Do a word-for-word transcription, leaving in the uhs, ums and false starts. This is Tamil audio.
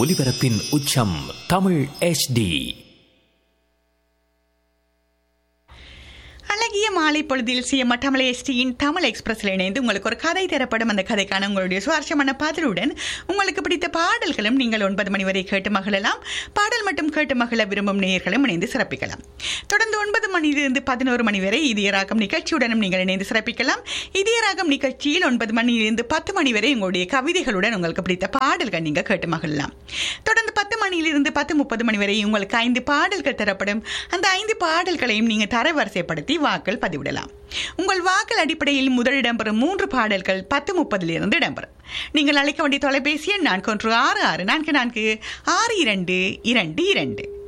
ஒலிபரப்பின் உச்சம் தமிழ் எச் டி. அழகிய மாலை பொழுதில் சிஎம் தமிழ் எஸ்டியின் தமிழ் எக்ஸ்பிரஸில் இணைந்து உங்களுக்கு ஒரு கதை தரப்படும். அந்த கதைக்கான உங்களுடைய சுவாரஸ்யமான பதிலுடன் உங்களுக்கு பிடித்த பாடல்களும் நீங்கள் ஒன்பது மணி வரை கேட்டு மகிழலாம். பாடல் மட்டும் கேட்டு மகிழ விரும்பும் நேயர்களும் இணைந்து சிறப்பிக்கலாம். தொடர்ந்து ஒன்பது மணியிலிருந்து பதினோரு மணி வரை இதய ராகம் நிகழ்ச்சியுடனும் நீங்கள் இணைந்து சிறப்பிக்கலாம். இதய ராகம் நிகழ்ச்சியில் ஒன்பது மணியிலிருந்து பத்து மணி வரை உங்களுடைய கவிதைகளுடன் உங்களுக்கு பிடித்த பாடல்கள் நீங்கள் கேட்டு மகிழலாம். தொடர்ந்து பத்து மணியிலிருந்து பத்து முப்பது மணி வரை உங்களுக்கு ஐந்து பாடல்கள் தரப்படும். அந்த ஐந்து பாடல்களையும் நீங்கள் தரவரிசைப்படுத்தி வாக்கள் பதிவிடலாம். உங்கள் வாக்கள் அடிப்படையில் முதல் இடம்பெறும் மூன்று பாடல்கள் பத்து முப்பதிலிருந்து இடம்பெறும். நீங்கள் அழைக்க வேண்டிய தொலைபேசி எண் நான்கு ஒன்று ஆறு ஆறு நான்கு நான்கு ஆறு இரண்டு இரண்டு இரண்டு.